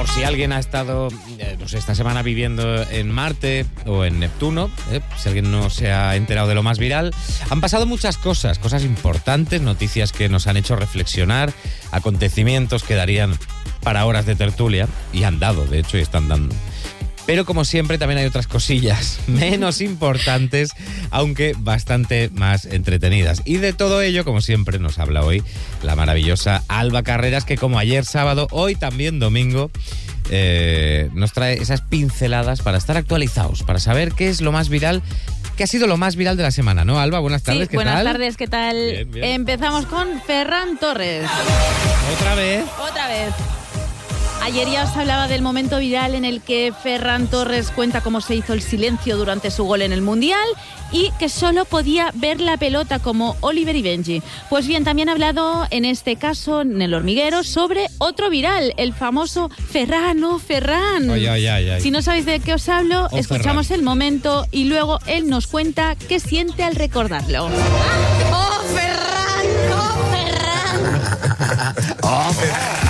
por si alguien ha estado, no sé, esta semana viviendo en Marte o en Neptuno, si alguien no se ha enterado de lo más viral, han pasado muchas cosas importantes, noticias que nos han hecho reflexionar, acontecimientos que darían para horas de tertulia, y han dado, de hecho, y están dando. Pero como siempre también hay otras cosillas menos importantes, aunque bastante más entretenidas. Y de todo ello, como siempre, nos habla hoy la maravillosa Alba Carreras, que como ayer sábado, hoy también domingo, nos trae esas pinceladas para estar actualizados, para saber qué es lo más viral, qué ha sido lo más viral de la semana, ¿no, Alba? Buenas tardes, ¿qué tal? Buenas tardes, ¿qué tal? Bien, bien. Empezamos con Ferran Torres. ¿Otra vez? Otra vez. Ayer ya os hablaba del momento viral en el que Ferran Torres cuenta cómo se hizo el silencio durante su gol en el Mundial y que solo podía ver la pelota como Oliver y Benji. Pues bien, también he hablado en este caso, en El Hormiguero, sobre otro viral, el famoso Ferran, oh Ferran. Ay. Si no sabéis de qué os hablo, escuchamos Ferran. el momento y luego él nos cuenta qué siente al recordarlo. ¡Oh, Ferran! ¡Oh, Ferran! ¡Oh, Ferran!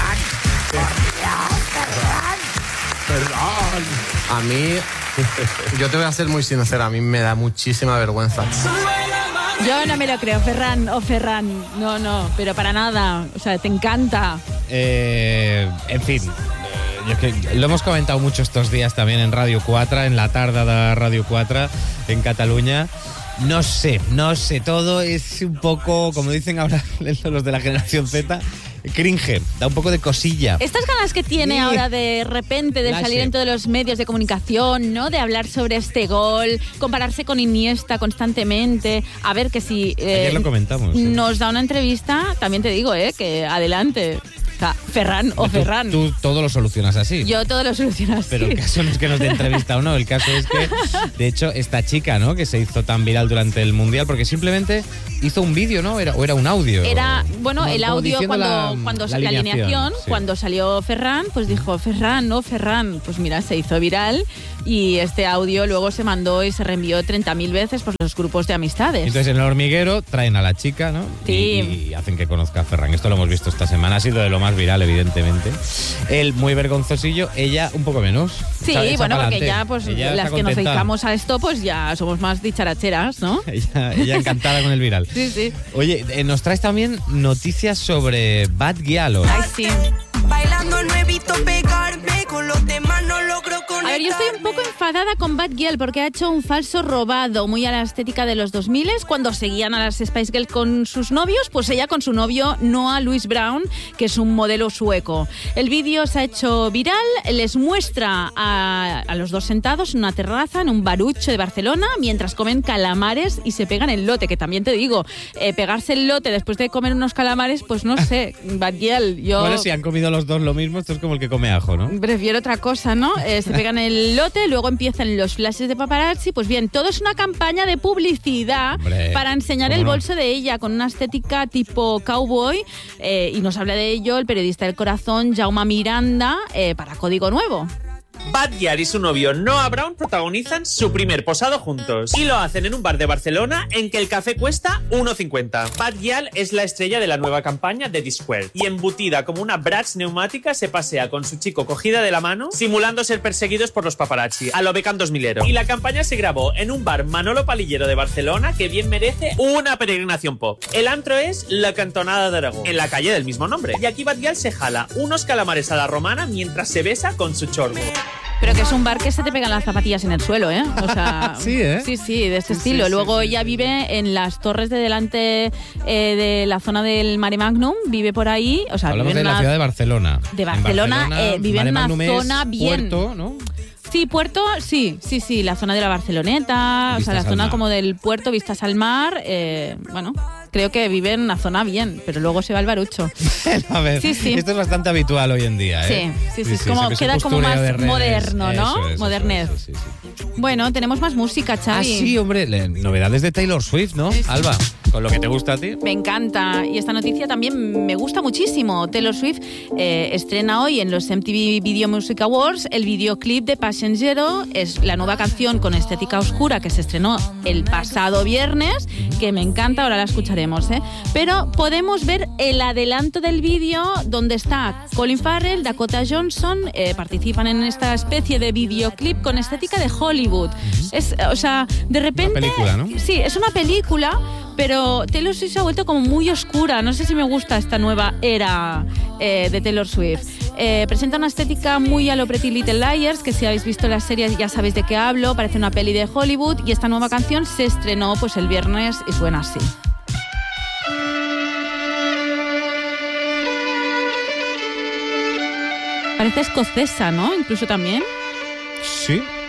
Perdón. A mí, yo te voy a ser muy sincera, a mí me da muchísima vergüenza. Yo no me lo creo, Ferran, oh Ferran. No, pero para nada. O sea, te encanta. En fin, lo hemos comentado mucho estos días también en Radio 4, en la tarde de Radio 4 en Cataluña. No sé, todo es un poco, como dicen ahora los de la generación Z, cringe, da un poco de cosilla. Estas ganas que tiene Sí. ahora de repente de Flash. salir en todos los medios de comunicación, ¿no? De hablar sobre este gol, compararse con Iniesta constantemente. A ver, que si Ayer lo comentamos. nos da una entrevista, también te digo, que adelante. O sea, Ferran o Ferran. Tú todo lo solucionas así. Yo todo lo soluciono así. Pero el caso no es que nos dé entrevista o no, el caso es que, de hecho, esta chica, ¿no?, que se hizo tan viral durante el Mundial, porque simplemente hizo un vídeo, ¿no? O era un audio. Era, bueno, Como- el como audio diciendo cuando la la alineación, sí. cuando salió Ferran, pues dijo, Ferran, no Ferran. Pues mira, se hizo viral y este audio luego se mandó y se reenvió 30.000 veces por los grupos de amistades. Entonces en El Hormiguero traen a la chica, ¿no? Sí. Y hacen que conozca a Ferran. Esto lo hemos visto esta semana, ha sido de lo más viral, evidentemente. Él muy vergonzosillo, ella un poco menos. Sí, Echa bueno, porque pa'lante. ya pues Ella las está que nos contenta. dedicamos a esto pues ya somos más dicharacheras, ¿no? Ella encantada con el viral. Sí. Oye, nos traes también noticias sobre Bad Gyal hoy. Ay, sí. Bailando no evito pegarme, con los demás no logro conectarme. A ver, yo estoy un poco enfadada con Bad Gyal porque ha hecho un falso robado muy a la estética de los 2000 cuando seguían a las Spice Girls con sus novios, pues ella con su novio Noah Louis Brown, que es un modelo sueco. El vídeo se ha hecho viral, les muestra a los dos sentados en una terraza, en un barucho de Barcelona, mientras comen calamares y se pegan el lote, que también te digo, pegarse el lote después de comer unos calamares, pues no sé, Bad Gyal, yo... Bueno, si han comido los dos lo mismo, esto es como el que come ajo, ¿no? Prefiero otra cosa, ¿no? Se pegan el lote, luego empiezan los flashes de paparazzi. Pues bien, todo es una campaña de publicidad. Hombre, para enseñar ¿cómo el no? bolso de ella con una estética tipo cowboy. Y nos habla de ello el periodista del corazón, Jaume Miranda, para Código Nuevo. Bad Gyal y su novio Noah Brown protagonizan su primer posado juntos y lo hacen en un bar de Barcelona en que el café cuesta 1,50. Bad Gyal es la estrella de la nueva campaña de Discord y embutida como una Bratz neumática se pasea con su chico cogida de la mano simulando ser perseguidos por los paparazzi a lo Beckham 2000ero. Y la campaña se grabó en un bar Manolo Palillero de Barcelona que bien merece una peregrinación pop. El antro es La Cantonada de Aragón, en la calle del mismo nombre. Y aquí Bad Gyal se jala unos calamares a la romana mientras se besa con su chorbo. Pero que es un bar que se te pegan las zapatillas en el suelo, ¿eh? O sea, Sí, ¿eh? Sí, de este estilo. sí, Luego sí, ella vive en las torres de delante de la zona del Mare Magnum, vive por ahí. O sea, Hablamos vive en de la una... ciudad de Barcelona. De Barcelona, vive en Mare una Magnum es zona bien. Puerto, ¿no? Sí, puerto, sí, la zona de la Barceloneta, o sea, Vistas la al zona mar. como del puerto, vistas al mar, bueno, creo que vive en una zona bien, pero luego se va al barucho. A ver, Sí. esto es bastante habitual hoy en día, ¿eh? Sí, es como, ese queda como postureo más de redes. moderno, ¿no? Eso es, Modernez. sí. Bueno, tenemos más música, Xavi. Ah, sí, hombre, novedades de Taylor Swift, ¿no, Sí. Alba? con lo que te gusta a ti. Me encanta. Y esta noticia también me gusta muchísimo. Taylor Swift estrena hoy en los MTV Video Music Awards el videoclip de Passenger. Es la nueva canción con estética oscura que se estrenó el pasado viernes, que me encanta, ahora la escucharemos, ¿eh? Pero podemos ver el adelanto del vídeo donde está Colin Farrell, Dakota Johnson, participan en esta especie de videoclip con estética de Hollywood. Es, o sea, de repente... Una película, ¿no? Sí, es una película, pero Taylor Swift se ha vuelto como muy oscura. No sé si me gusta esta nueva era de Taylor Swift. Presenta una estética muy a lo Pretty Little Liars, que si habéis visto la serie ya sabéis de qué hablo, parece una peli de Hollywood, y esta nueva canción se estrenó pues el viernes y suena así. Parece escocesa, ¿no? Incluso también. Sí.